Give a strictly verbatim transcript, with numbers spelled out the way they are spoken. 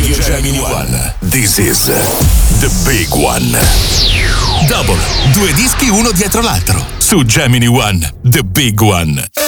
Radio Gemini One. This is the big one. Double, due dischi uno dietro l'altro. Su Gemini One, the big one.